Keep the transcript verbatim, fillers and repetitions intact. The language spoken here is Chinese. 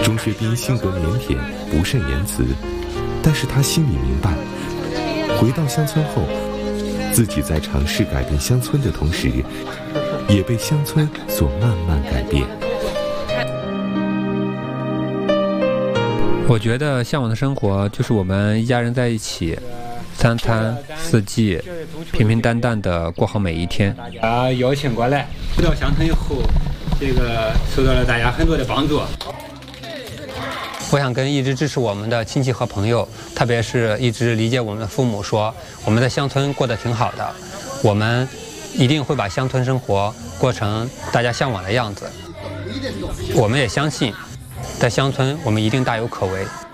钟学斌性格腼腆，不善言辞，但是他心里明白，回到乡村后，自己在尝试改变乡村的同时，也被乡村所慢慢改变。 我觉得向往的生活就是我们一家人在一起，三餐四季，平平淡淡的过好每一天。 大家邀请过来，回到乡村以后，这个受到了大家很多的帮助。 我想跟一直支持我们的亲戚和朋友，特别是一直理解我们的父母说，我们在乡村过得挺好的，我们一定会把乡村生活过成大家向往的样子。我们也相信，在乡村我们一定大有可为。